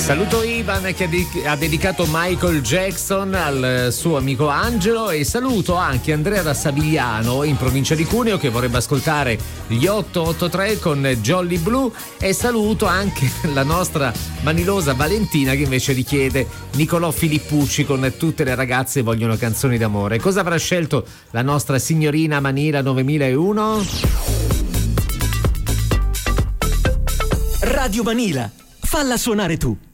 Saluto Ivan che ha dedicato Michael Jackson al suo amico Angelo, e saluto anche Andrea da Savigliano in provincia di Cuneo che vorrebbe ascoltare gli 883 con Jolly Blue, e saluto anche la nostra manilosa Valentina che invece richiede Nicolò Filippucci con Tutte le ragazze vogliono canzoni d'amore. Cosa avrà scelto la nostra signorina Manila 9001? Radio Manila, falla suonare tu.